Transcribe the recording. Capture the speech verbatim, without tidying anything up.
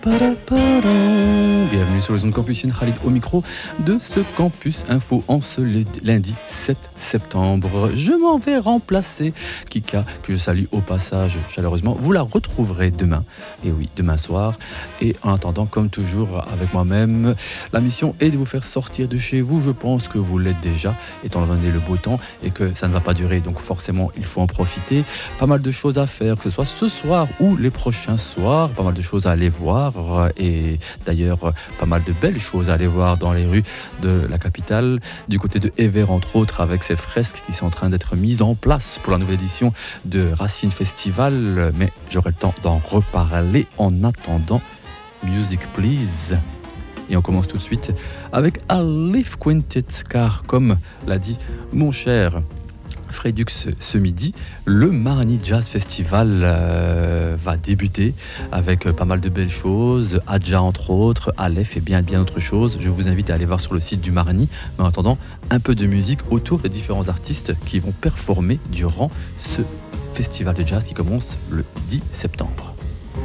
Bienvenue sur les ondes Campusines, Khalid au micro de ce Campus Info en ce lundi sept septembre. Je m'en vais remplacer Kika, que je salue au passage chaleureusement. Vous la retrouverez demain, et oui, demain soir. Et en attendant, comme toujours avec moi-même, la mission est de vous faire sortir de chez vous. Je pense que vous l'êtes déjà, étant donné le beau temps et que ça ne va pas durer, donc forcément il faut en profiter. Pas mal de choses à faire, que ce soit ce soir ou les prochains soirs, pas mal de choses à aller voir. Et d'ailleurs pas mal de belles choses à aller voir dans les rues de la capitale, du côté de Ever entre autres, avec ces fresques qui sont en train d'être mises en place pour la nouvelle édition de Racine Festival, mais j'aurai le temps d'en reparler. En attendant, music please. Et on commence tout de suite avec Alif Quintet, car comme l'a dit mon cher Fredux ce midi, le Marni Jazz Festival euh, va débuter avec pas mal de belles choses, Adja entre autres, Aleph et bien bien d'autres choses. Je vous invite à aller voir sur le site du Marni, mais en attendant, un peu de musique autour des différents artistes qui vont performer durant ce festival de jazz qui commence le dix septembre.